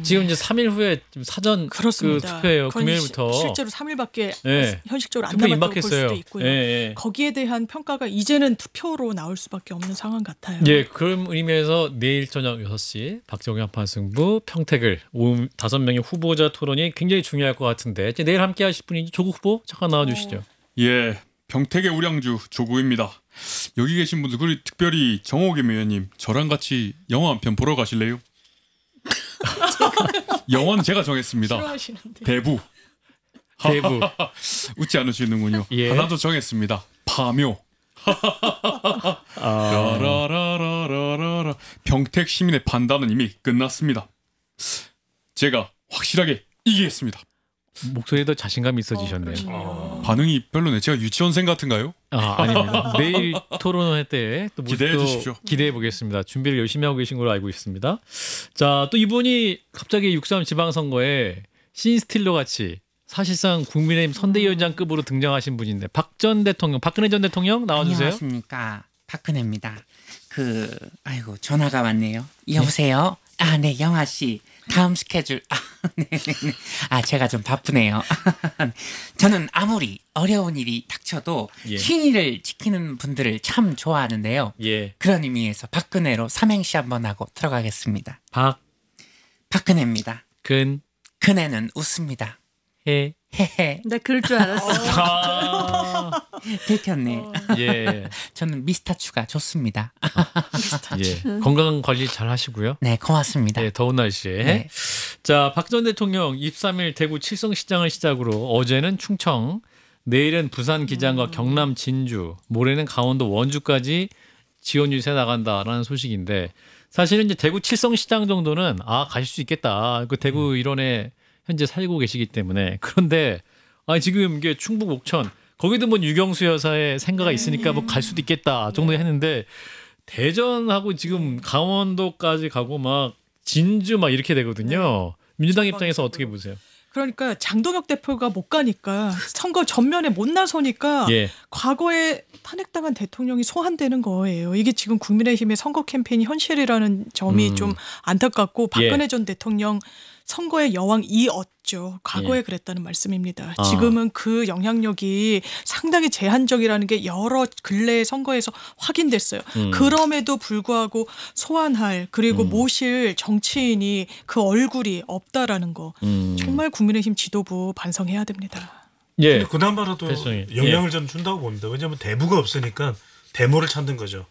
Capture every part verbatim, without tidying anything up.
지금 이제 삼 일 후에 사전 그렇습니다. 그 투표예요. 금요일부터. 시, 실제로 삼 일밖에 네. 현실적으로 안 투표 남았다고 볼 임박했어요. 수도 있고요. 예, 예. 거기에 대한 평가가 이제는 투표로 나올 수밖에 없는 상황 같아요. 예, 그런 의미에서 내일 저녁 여섯 시 박정희 한판 승부 평택을 오후 다섯 명의 후보자 토론이 굉장히 중요할 것 같은데 이제 내일 함께 하실 분이 조국 후보 잠깐 나와주시죠. 어. 예, 평택의 우량주 조국입니다. 여기 계신 분들 그리고 특별히 정호겸 의원님 저랑 같이 영화 한 편 보러 가실래요? 영화는 제가 정했습니다. 싫어하시는데. 대부. 대부. 웃지 않으시는군요. 예. 하나도 정했습니다. 파묘. 아, 라라라라라라. 평택 시민의 판단은 이미 끝났습니다. 제가 확실하게 이기겠습니다. 목소리도 자신감이 있어지셨네요. 어, 반응이 별로네. 제가 유치원생 같은가요? 아, 아닙니다. 내일 토론회 때 또 기대해 주십시오. 기대해 보겠습니다. 준비를 열심히 하고 계신 걸로 알고 있습니다. 자, 또 이분이 갑자기 육삼 지방선거에 신스틸러 같이 사실상 국민의힘 선대위원장급으로 등장하신 분인데 박 전 대통령, 박근혜 전 대통령 나와주세요. 안녕하십니까, 박근혜입니다. 그 아이고 전화가 왔네요. 여보세요. 아, 네, 영아 씨. 다음 스케줄. 아, 네, 네, 네. 아, 제가 좀 바쁘네요. 저는 아무리 어려운 일이 닥쳐도 예. 신의를 지키는 분들을 참 좋아하는데요. 예, 그런 의미에서 박근혜로 삼행시 한번 하고 들어가겠습니다. 박, 박근혜입니다. 근, 근혜는 웃습니다. 해. 헤헤. 나 그럴 줄 알았어. 아, 들켰네. 예, 저는 미스타추가 좋습니다. 예. 건강 관리 잘 하시고요. 네, 고맙습니다. 예, 더운 날씨에. 네. 자, 박 전 대통령 이십삼 일 대구 칠성시장을 시작으로 어제는 충청, 내일은 부산 기장과 경남 진주, 모레는 강원도 원주까지 지원 유세 나간다라는 소식인데 사실은 이제 대구 칠성시장 정도는 아 가실 수 있겠다. 그 대구 일원에 현재 살고 계시기 때문에 그런데 아 지금 이게 충북 옥천 거기도 뭐 유경수 여사의 생가가 있으니까 뭐 갈 수도 있겠다 정도 했는데 대전하고 지금 강원도까지 가고 막 진주 막 이렇게 되거든요. 민주당 입장에서 어떻게 보세요? 그러니까 장동혁 대표가 못 가니까 선거 전면에 못 나서니까 예. 과거에 탄핵당한 대통령이 소환되는 거예요. 이게 지금 국민의힘의 선거 캠페인이 현실이라는 점이 음. 좀 안타깝고 박근혜 예. 전 대통령 선거의 여왕이었죠. 과거에 예. 그랬다는 말씀입니다. 아. 지금은 그 영향력이 상당히 제한적이라는 게 여러 근래의 선거에서 확인됐어요. 음. 그럼에도 불구하고 소환할 그리고 음. 모실 정치인이 그 얼굴이 없다라는 거 음. 정말 국민의힘 지도부 반성해야 됩니다. 예. 근데 그나마라도 패션이. 영향을 예. 저는 준다고 봅니다. 왜냐하면 대부가 없으니까 데모를 찾는 거죠.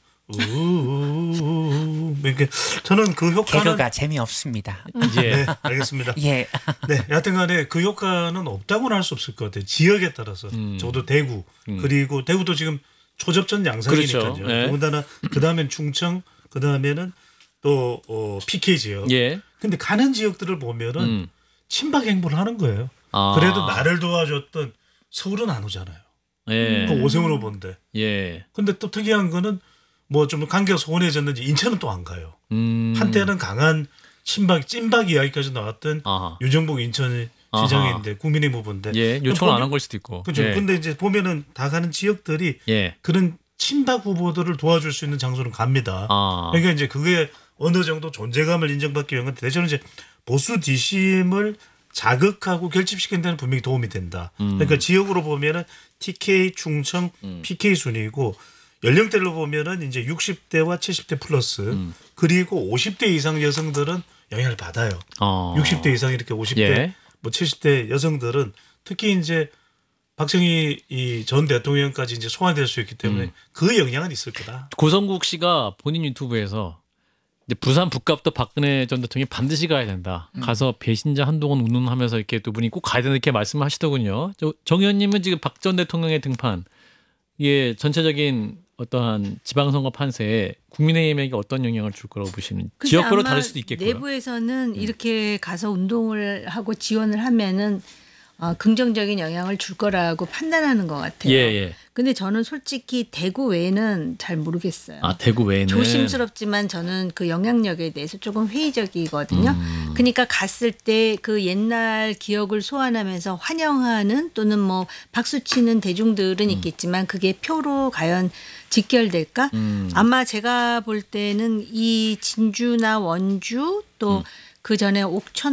우우우우 이렇게 저는 그 효과는 개그가 재미없습니다. 예. 네, 알겠습니다. 예. 네, 여하튼간에 그 효과는 없다고는 할 수 없을 것 같아요. 지역에 따라서 음. 적어도 대구 음. 그리고 대구도 지금 초접전 양상이니까요. 그렇죠. 예. 더군다나 그 다음엔 충청, 그 다음에는 또 어, 피케이 지역. 예. 근데 가는 지역들을 보면은 음. 친박 행보를 하는 거예요. 아. 그래도 나를 도와줬던 서울은 안 오잖아요. 예. 그 오세훈 후보인데. 예. 근데 또 특이한 거는 뭐 좀 관계가 소원해졌는지 인천은 또 안 가요. 음. 한때는 강한 친박, 찐박 이야기까지 나왔던 아하. 유정복 인천 시장인데 국민의힘 후보인데. 예. 요청을 안 한 걸 수도 있고. 그렇죠. 예. 근데 이제 보면은 다 가는 지역들이 예. 그런 친박 후보들을 도와줄 수 있는 장소는 갑니다. 아. 그러니까 이제 그게 어느 정도 존재감을 인정받기 위한 건데 대체로 이제 보수 뒷심을 자극하고 결집시키는 데는 분명히 도움이 된다. 음. 그러니까 지역으로 보면은 티케이, 충청, 음. 피케이 순이고 연령대로 보면은 이제 육십 대와 칠십 대 플러스 음. 그리고 오십 대 이상 여성들은 영향을 받아요. 어. 육십 대 이상 이렇게 오십 대 예. 뭐 칠십 대 여성들은 특히 이제 박정희 이 전 대통령까지 이제 소환될 수 있기 때문에 음. 그 영향은 있을 거다. 고성국 씨가 본인 유튜브에서 이제 부산 북갑도 박근혜 전 대통령이 반드시 가야 된다. 음. 가서 배신자 한동훈 운운하면서 이렇게 두 분이 꼭 가야 된다 이렇게 말씀을 하시더군요. 저, 정 의원님은 지금 박 전 대통령의 등판 이게 전체적인 어떠한 지방선거 판세에 국민의힘에게 어떤 영향을 줄 거라고 보시는 근데 지역별로 아마 다를 수도 있겠고요. 내부에서는 이렇게 가서 운동을 하고 지원을 하면은 어, 긍정적인 영향을 줄 거라고 판단하는 것 같아요. 예, 예. 근데 저는 솔직히 대구 외에는 잘 모르겠어요. 아 대구 외에는 조심스럽지만 저는 그 영향력에 대해서 조금 회의적이거든요. 음. 그러니까 갔을 때 그 옛날 기억을 소환하면서 환영하는 또는 뭐 박수치는 대중들은 있겠지만 그게 표로 과연 직결될까? 음. 아마 제가 볼 때는 이 진주나 원주 또 그 전에 옥천